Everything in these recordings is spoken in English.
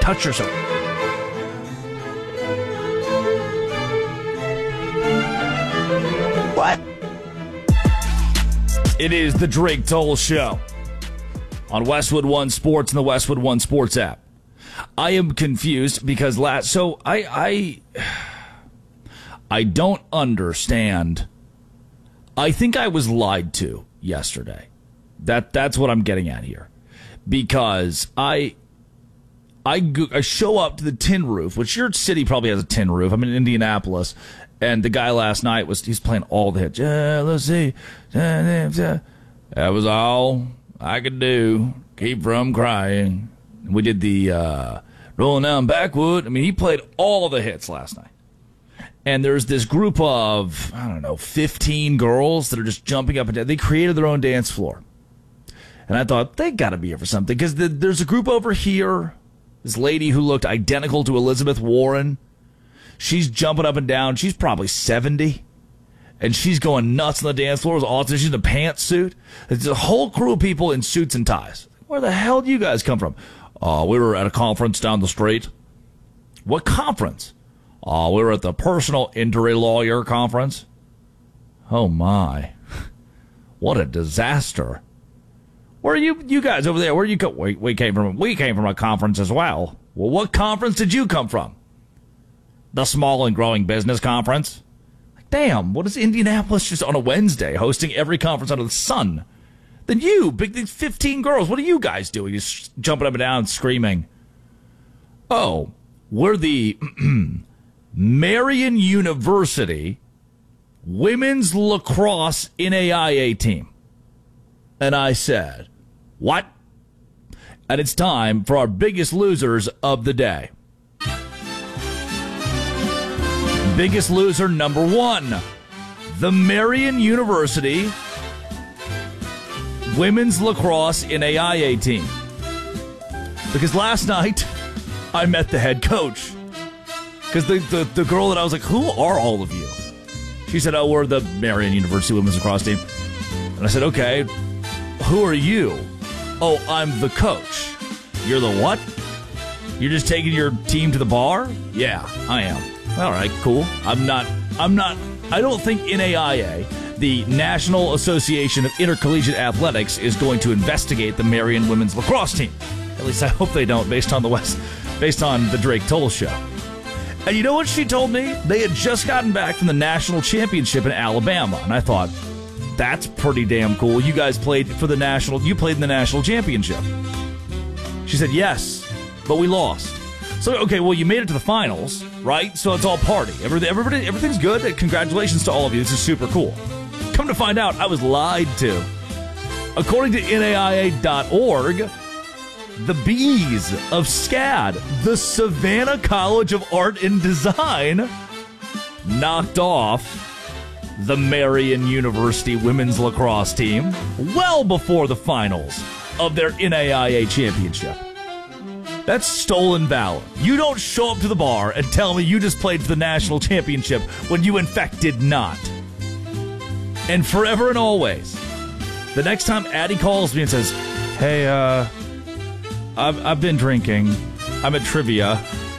touch yourself. What? It is the Drake Toll Show on Westwood One Sports and the Westwood One Sports app. I am confused because I don't understand. I think I was lied to yesterday. That's what I'm getting at here, because I show up to the Tin Roof, which your city probably has a tin roof. I'm in Indianapolis, and the guy last night he's playing all the hits. Jealousy, that was all I could do. Keep from crying. We did the Rolling Down Backwood. I mean, he played all the hits last night. And there's this group of, 15 girls that are just jumping up and down. They created their own dance floor. And I thought, they got to be here for something. Because there's a group over here, this lady who looked identical to Elizabeth Warren. She's jumping up and down. She's probably 70. And she's going nuts on the dance floor. It was awesome. She's in a pantsuit. There's a whole crew of people in suits and ties. Where the hell do you guys come from? We were at a conference down the street. What conference? We were at the personal injury lawyer conference. Oh, my. What a disaster. Where are you guys over there? Where you come? We came from a conference as well. Well, what conference did you come from? The Small and Growing Business Conference. Like, damn, what is Indianapolis just on a Wednesday hosting every conference under the sun? Then you, these 15 girls, what are you guys doing? Just jumping up and down, screaming. Oh, we're the Marian University Women's Lacrosse NAIA team. And I said, what? And it's time for our biggest losers of the day. Biggest loser number one, the Marian University Women's Lacrosse NAIA team. Because last night, I met the head coach. Because the girl that I was like, who are all of you? She said, oh, we're the Marian University Women's Lacrosse team. And I said, okay, who are you? Oh, I'm the coach. You're the what? You're just taking your team to the bar? Yeah, I am. All right, cool. I don't think NAIA, the National Association of Intercollegiate Athletics, is going to investigate the Marian Women's Lacrosse team. At least I hope they don't, based on the Drake Toll Show. And you know what she told me? They had just gotten back from the national championship in Alabama. And I thought, that's pretty damn cool. You guys played in the national championship. She said, yes, but we lost. So, okay, well, you made it to the finals, right? So it's all party. Everything's good. Congratulations to all of you. This is super cool. Come to find out, I was lied to. According to NAIA.org, the Bees of SCAD, the Savannah College of Art and Design, knocked off the Marian University Women's Lacrosse team well before the finals of their NAIA championship. That's stolen valor. You don't show up to the bar and tell me you just played for the national championship when you in fact did not. And forever and always, the next time Addie calls me and says, hey, I've been drinking. I'm at trivia.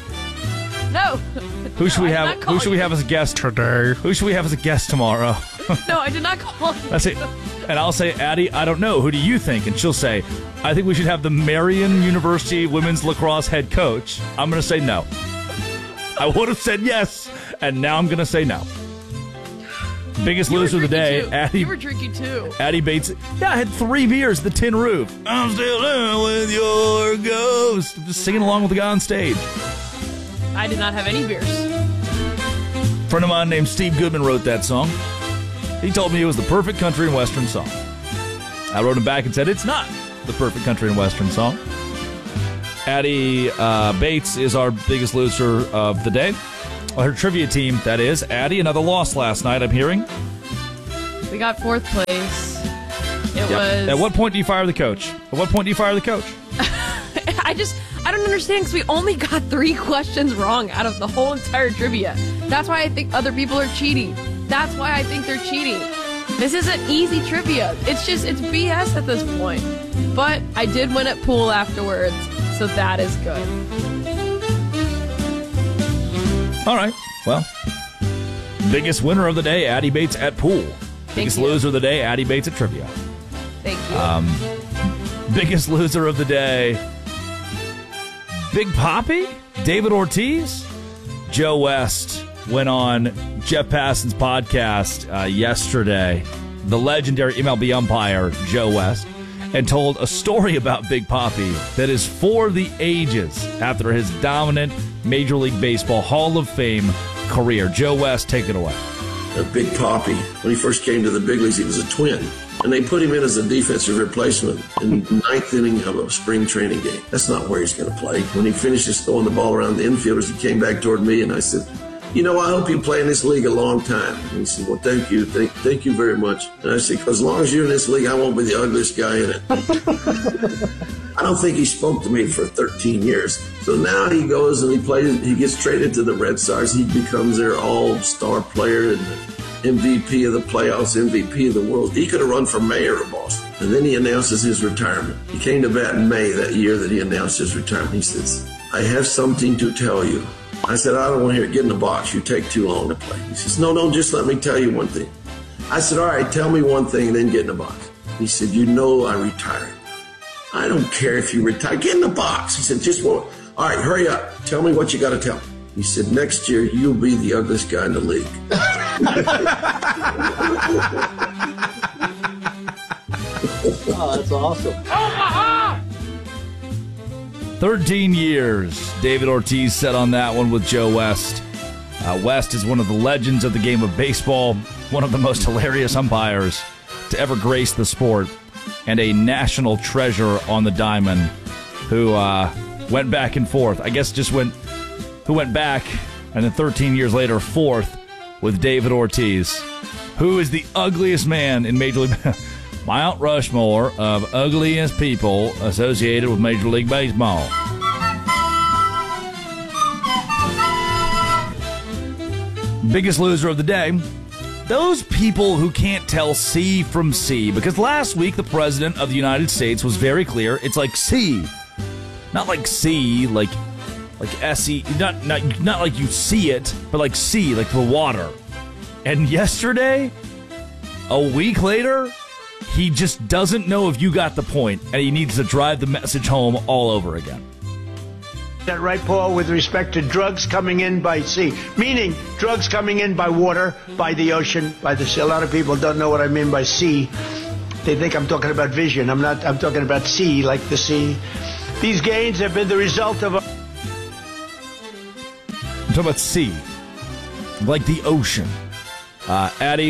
No. Who should we have as a guest today? Who should we have as a guest tomorrow? No, I did not call you. That's it. And I'll say, Addie, I don't know. Who do you think? And she'll say, I think we should have the Marian University Women's Lacrosse head coach. I'm going to say no. I would have said yes, and now I'm going to say no. Biggest loser of the day, Addie. You were drinking too. Addie Bates. Yeah, I had 3 beers at the Tin Roof. I'm still in with your ghost. I'm just singing along with the guy on stage. I did not have any beers. A friend of mine named Steve Goodman wrote that song. He told me it was the perfect country and western song. I wrote him back and said, it's not the perfect country and western song. Addie Bates is our biggest loser of the day. Her trivia team, that is. Addie, another loss last night, I'm hearing. We got 4th place. It was... At what point do you fire the coach? I don't understand, because we only got 3 questions wrong out of the whole entire trivia. That's why I think other people are cheating. That's why I think they're cheating. This isn't easy trivia. It's BS at this point. But I did win at pool afterwards, So that is good. All right. Well, biggest winner of the day, Addie Bates at pool. Biggest loser of the day, Addie Bates at trivia. Thank you. Biggest loser of the day, Big Papi, David Ortiz. Joe West went on Jeff Passan's podcast yesterday, the legendary MLB umpire Joe West, and told a story about Big Papi that is for the ages after his dominant Major League Baseball Hall of Fame career. Joe West, take it away. Big Papi, when he first came to the big leagues, he was a twin. And they put him in as a defensive replacement in the ninth inning of a spring training game. That's not where he's going to play. When he finishes throwing the ball around the infielders, he came back toward me and I said, I hope you play in this league a long time. And he said, well, thank you. Thank you very much. And I said, as long as you're in this league, I won't be the ugliest guy in it. I don't think he spoke to me for 13 years. So now he goes and he gets traded to the Red Sox. He becomes their all-star player and MVP of the playoffs, MVP of the world. He could have run for mayor of Boston. And then he announces his retirement. He came to bat in May that year that he announced his retirement. He says, I have something to tell you. I said, I don't want to hear it. Get in the box. You take too long to play. He says, no, just let me tell you one thing. I said, all right, tell me one thing, then get in the box. He said, I retired. I don't care if you retire. Get in the box. He said, all right, hurry up. Tell me what you got to tell me. He said, next year, you'll be the ugliest guy in the league. Oh, that's awesome. 13 years, David Ortiz said on that one with Joe West. West is one of the legends of the game of baseball, one of the most hilarious umpires to ever grace the sport, and a national treasure on the diamond who went back and forth. I guess who went back and then 13 years later forth with David Ortiz, who is the ugliest man in Major League Mount Rushmore of ugliest people associated with Major League Baseball. Biggest loser of the day, those people who can't tell C from C. Because last week, the President of the United States was very clear. It's like C. Not like C, like S-E. Not like you see it, but like C, like the water. And yesterday, a week later, he just doesn't know if you got the point, and he needs to drive the message home all over again. That right, Paul, with respect to drugs coming in by sea, meaning drugs coming in by water, by the ocean, by the sea. A lot of people don't know what I mean by sea. They think I'm talking about vision. I'm not. I'm talking about sea, like the sea. These gains have been the result of I'm talking about sea, like the ocean. Addie,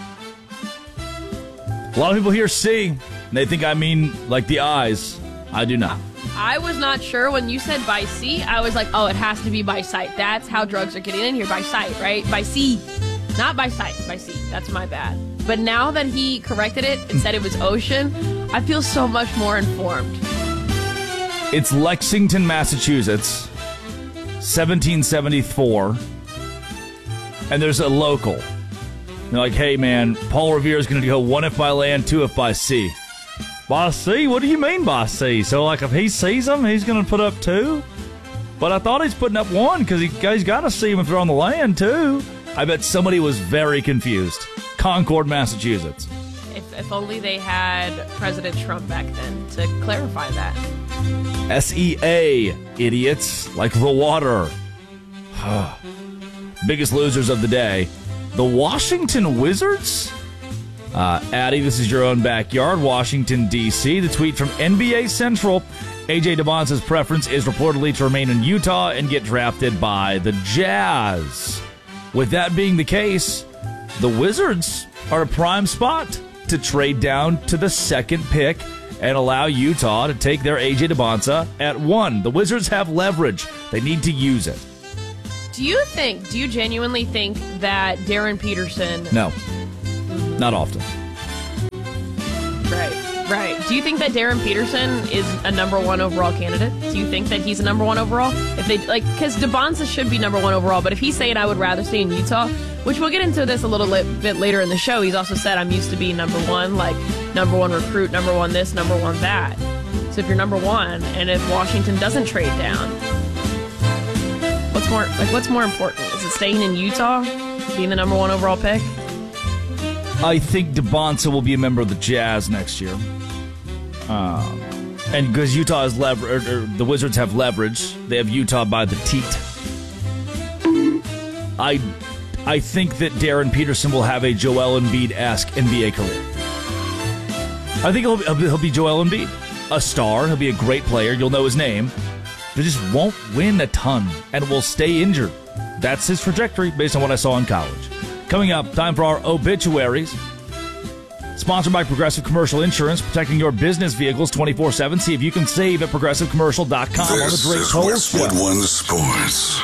a lot of people hear sea, and they think I mean like the eyes. I do not. I was not sure when you said by sea. I was like, oh, it has to be by sight. That's how drugs are getting in here, by sight, right? By sea. Not by sight, by sea. That's my bad. But now that he corrected it and said it was ocean, I feel so much more informed. It's Lexington, Massachusetts, 1774. And there's a local. They're like, hey, man, Paul Revere is going to go 1 if by land, 2 if by sea. By sea? What do you mean by sea? So, like, if he sees them, he's going to put up 2? But I thought he's putting up 1 because he's got to see them if they're on the land, too. I bet somebody was very confused. Concord, Massachusetts. If only they had President Trump back then to clarify that. SEA, idiots. Like the water. Biggest losers of the day. The Washington Wizards? Addie, this is your own backyard, Washington, D.C. The tweet from NBA Central. A.J. DeBonce's preference is reportedly to remain in Utah and get drafted by the Jazz. With that being the case, the Wizards are a prime spot to trade down to the second pick and allow Utah to take their A.J. DeBonce at 1. The Wizards have leverage. They need to use it. Do you genuinely think that Darren Peterson... No. Not often. Right. Do you think that Darren Peterson is a number 1 overall candidate? Do you think that he's a number 1 overall? If they because DeBonce should be number 1 overall, but if he's saying I would rather stay in Utah, which we'll get into this a little bit later in the show, he's also said I'm used to being number 1, like number 1 recruit, number 1 this, number 1 that. So if you're number one, and if Washington doesn't trade down, what's more important? Is it staying in Utah, being the number one overall pick? I think DeBonsa will be a member of the Jazz next year. And because Utah has the Wizards have leverage, they have Utah by the teat. I think that Darren Peterson will have a Joel Embiid-esque NBA career. I think he'll be Joel Embiid, a star. He'll be a great player. You'll know his name. But just won't win a ton and will stay injured. That's his trajectory based on what I saw in college. Coming up, time for our obituaries. Sponsored by Progressive Commercial Insurance, protecting your business vehicles 24/7. See if you can save at progressivecommercial.com on the Drake Toll Show. Westwood One Sports.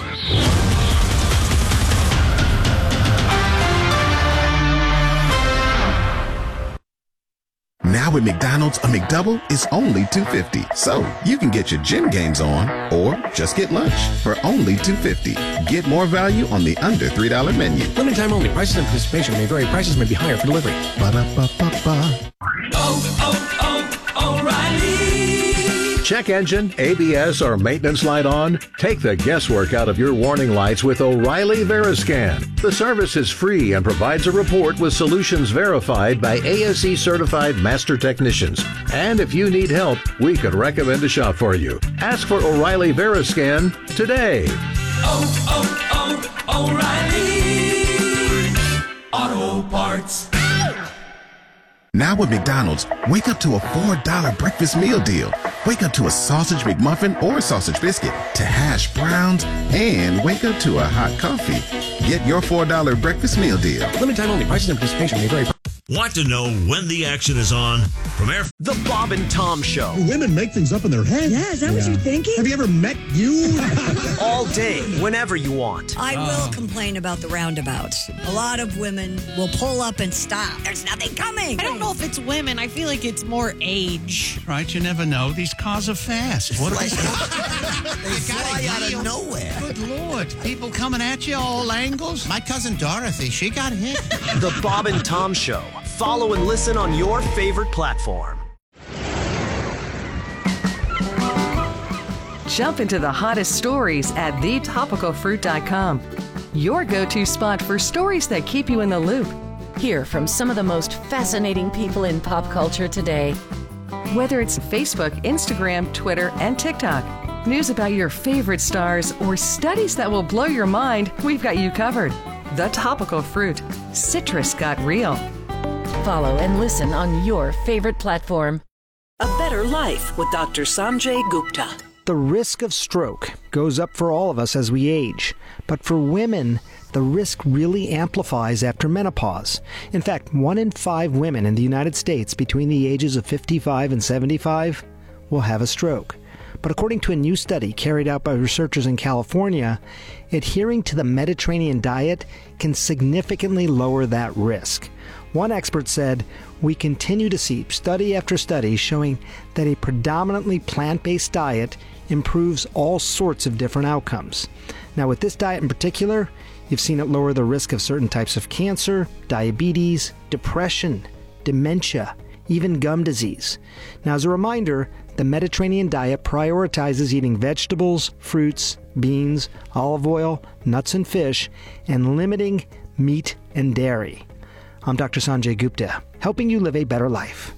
Now at McDonald's, a McDouble is only $2.50. So you can get your gym gains on or just get lunch for only $2.50. Get more value on the under $3 menu. Limited time only. Prices and participation may vary. Prices may be higher for delivery. Ba-da-ba-ba-ba. O'Reilly. Check engine, ABS, or maintenance light on? Take the guesswork out of your warning lights with O'Reilly Veriscan. The service is free and provides a report with solutions verified by ASE certified master technicians. And if you need help, we could recommend a shop for you. Ask for O'Reilly Veriscan today. O'Reilly Auto Parts. Now at McDonald's, wake up to a $4 breakfast meal deal. Wake up to a sausage McMuffin or sausage biscuit, to hash browns, and wake up to a hot coffee. Get your $4 breakfast meal deal. Limited time only. Prices and participation may vary. Want to know when the action is on? From Air. The Bob and Tom Show. Women make things up in their head. Yeah, is that what you're thinking? Have you ever met you? All day, whenever you want. I will complain about the roundabouts. A lot of women will pull up and stop. There's nothing coming. I don't know if it's women. I feel like it's more age. Right, you never know. These cars are fast. What They fly out of nowhere. Good Lord. People coming at you all angles. My cousin Dorothy, she got hit. The Bob and Tom Show. Follow and listen on your favorite platform. Jump into the hottest stories at thetopicalfruit.com. Your go-to spot for stories that keep you in the loop. Hear from some of the most fascinating people in pop culture today. Whether it's Facebook, Instagram, Twitter, and TikTok, news about your favorite stars, or studies that will blow your mind, we've got you covered. The Topical Fruit. Citrus got real. Follow and listen on your favorite platform. A Better Life with Dr. Sanjay Gupta. The risk of stroke goes up for all of us as we age, but for women, the risk really amplifies after menopause. In fact, 1 in 5 women in the United States between the ages of 55 and 75 will have a stroke. But according to a new study carried out by researchers in California, adhering to the Mediterranean diet can significantly lower that risk. One expert said, "We continue to see study after study showing that a predominantly plant-based diet improves all sorts of different outcomes." Now, with this diet in particular, you've seen it lower the risk of certain types of cancer, diabetes, depression, dementia, even gum disease. Now, as a reminder, the Mediterranean diet prioritizes eating vegetables, fruits, beans, olive oil, nuts and fish, and limiting meat and dairy. I'm Dr. Sanjay Gupta, helping you live a better life.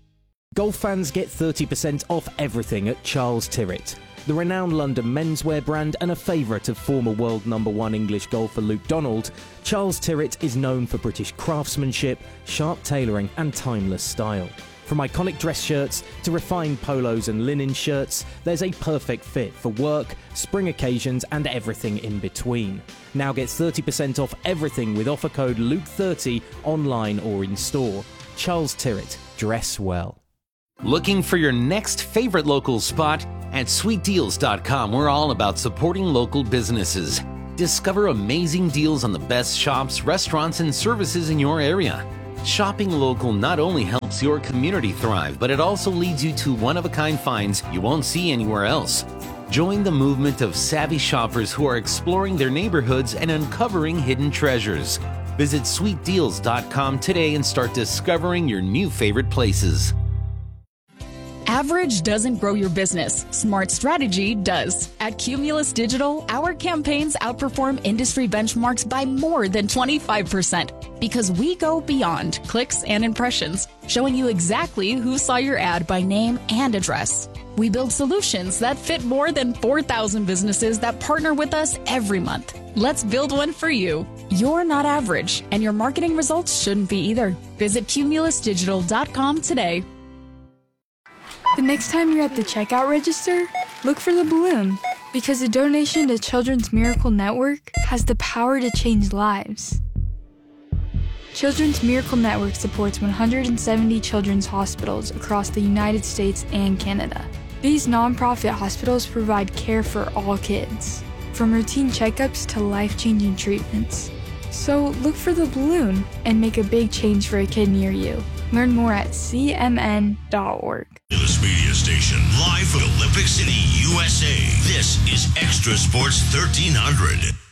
Golf fans get 30% off everything at Charles Tyrrett. The renowned London menswear brand and a favourite of former world #1 English golfer Luke Donald, Charles Tyrrett is known for British craftsmanship, sharp tailoring and timeless style. From iconic dress shirts to refined polos and linen shirts, there's a perfect fit for work, spring occasions and everything in between. Now get 30% off everything with offer code Luke30 online or in store. Charles Tyrrett, dress well. Looking for your next favorite local spot? At sweetdeals.com, we're all about supporting local businesses. Discover amazing deals on the best shops, restaurants, and services in your area. Shopping local not only helps your community thrive, but it also leads you to one-of-a-kind finds you won't see anywhere else. Join the movement of savvy shoppers who are exploring their neighborhoods and uncovering hidden treasures. Visit sweetdeals.com today and start discovering your new favorite places. Average doesn't grow your business. Smart strategy does. At Cumulus Digital, our campaigns outperform industry benchmarks by more than 25% because we go beyond clicks and impressions, showing you exactly who saw your ad by name and address. We build solutions that fit more than 4,000 businesses that partner with us every month. Let's build one for you. You're not average, and your marketing results shouldn't be either. Visit cumulusdigital.com today. The next time you're at the checkout register, look for the balloon, because a donation to Children's Miracle Network has the power to change lives. Children's Miracle Network supports 170 children's hospitals across the United States and Canada. These nonprofit hospitals provide care for all kids, from routine checkups to life-changing treatments. So look for the balloon and make a big change for a kid near you. Learn more at cmn.org. This media station, live from Olympic City, USA. This is Extra Sports 1300.